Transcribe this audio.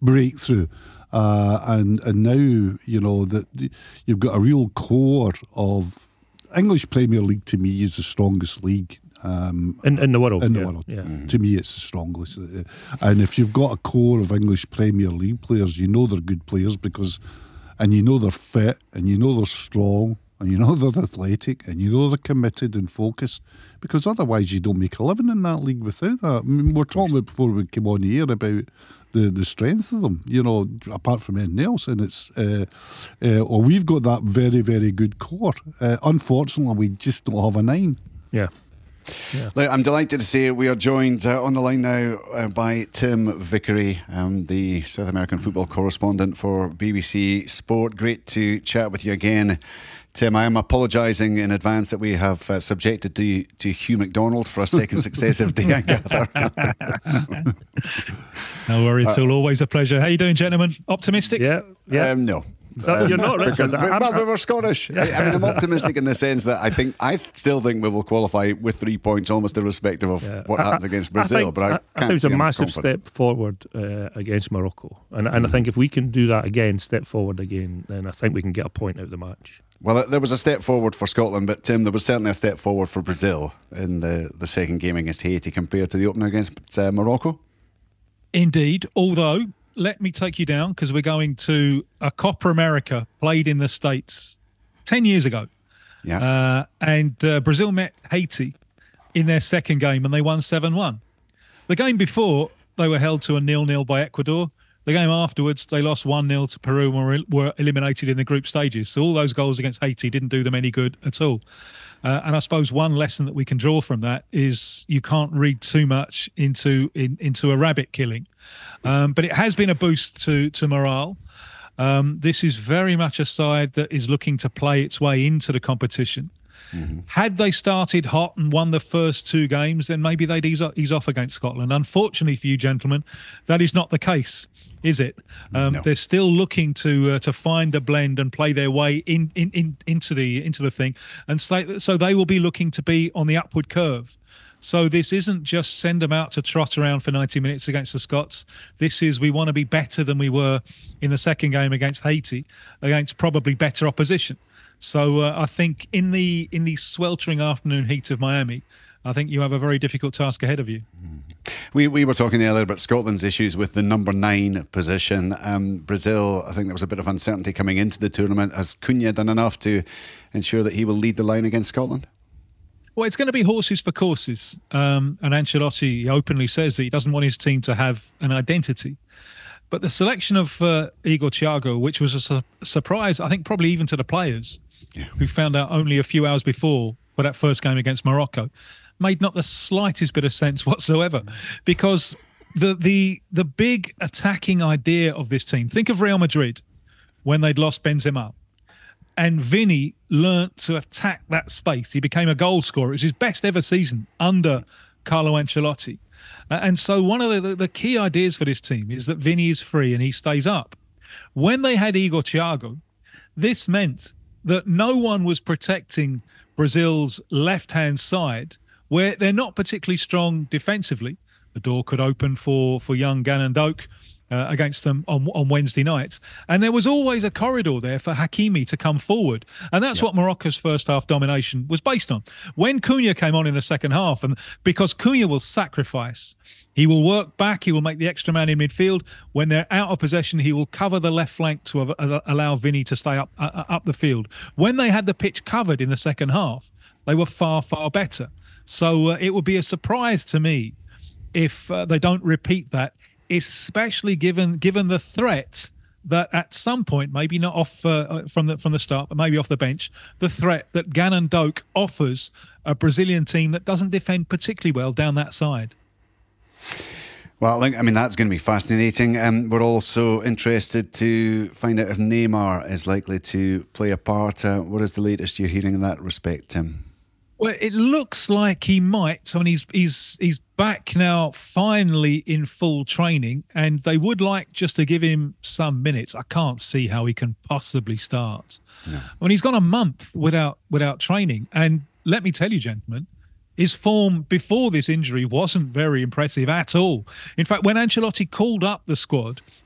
breakthrough. And now, you know, that you've got a real core of English Premier League. To me, is the strongest league in the world. In the world, to me, it's the strongest. And if you've got a core of English Premier League players, you know they're good players and you know they're fit, and you know they're strong, and you know they're athletic, and you know they're committed and focused. Because otherwise, you don't make a living in that league without that. I mean, we're talking about before we came on the air about the strength of them, you know, apart from anything else. And it's, we've got that very, very good core. Unfortunately, we just don't have a 9. Yeah. Look, I'm delighted to say we are joined on the line now by Tim Vickery, the South American football correspondent for BBC Sport. Great to chat with you again, Tim. I am apologising in advance that we have subjected to Hugh McDonald for a second successive day, I gather. No worries, it's always a pleasure. How you doing, gentlemen? Optimistic? Yeah. No. You're not, Richard. We're Scottish. I mean, I'm optimistic in the sense that I still think we will qualify with 3 points, almost irrespective of what happens against Brazil. I think it's a massive step forward against Morocco, and I think if we can do that again, step forward again, then I think we can get a point out of the match. Well, there was a step forward for Scotland, but Tim, there was certainly a step forward for Brazil in the second game against Haiti compared to the opener against Morocco. Indeed, although let me take you down, because we're going to a Copa America played in the States 10 years ago. Yeah. And Brazil met Haiti in their second game and they won 7-1. The game before, they were held to a 0-0 by Ecuador. The game afterwards, they lost 1-0 to Peru and were eliminated in the group stages. So all those goals against Haiti didn't do them any good at all. And I suppose one lesson that we can draw from that is you can't read too much into a rabbit killing. But it has been a boost to morale. This is very much a side that is looking to play its way into the competition. Mm-hmm. Had they started hot and won the first 2 games, then maybe they'd ease off against Scotland. Unfortunately for you gentlemen, that is not the case, is it? No. They're still looking to find a blend and play their way into the thing, and so they will be looking to be on the upward curve. So this isn't just send them out to trot around for 90 minutes against the Scots. This is, we want to be better than we were in the second game against Haiti, against probably better opposition. So I think in the sweltering afternoon heat of Miami, I think you have a very difficult task ahead of you. We were talking earlier about Scotland's issues with the number 9 position. Brazil, I think there was a bit of uncertainty coming into the tournament. Has Cunha done enough to ensure that he will lead the line against Scotland? Well, it's going to be horses for courses. And Ancelotti openly says that he doesn't want his team to have an identity. But the selection of Igor Thiago, which was a surprise, I think probably even to the players, who found out only a few hours before for that first game against Morocco, made not the slightest bit of sense whatsoever. Because the big attacking idea of this team, think of Real Madrid when they'd lost Benzema. And Vinny learnt to attack that space. He became a goal scorer. It was his best ever season under Carlo Ancelotti. And so one of the key ideas for this team is that Vinny is free and he stays up. When they had Igor Thiago, this meant that no one was protecting Brazil's left-hand side, where they're not particularly strong defensively. The door could open for young Gannon Doak against them on Wednesday nights. And there was always a corridor there for Hakimi to come forward. And that's what Morocco's first half domination was based on. When Cunha came on in the second half, and because Cunha will sacrifice, he will work back, he will make the extra man in midfield. When they're out of possession, he will cover the left flank to allow Vinny to stay up the field. When they had the pitch covered in the second half, they were far, far better. So it would be a surprise to me if they don't repeat that, especially given the threat that at some point, maybe not off from the start, but maybe off the bench, the threat that Gannon Doak offers a Brazilian team that doesn't defend particularly well down that side. Well, I mean, that's going to be fascinating. We're also interested to find out if Neymar is likely to play a part. What is the latest you're hearing in that respect, Tim? Well, it looks like he might. I mean, he's back now, finally in full training, and they would like just to give him some minutes. I can't see how he can possibly start. No. I mean, he's gone a month without training, and let me tell you, gentlemen, his form before this injury wasn't very impressive at all. In fact, when Ancelotti called up the squad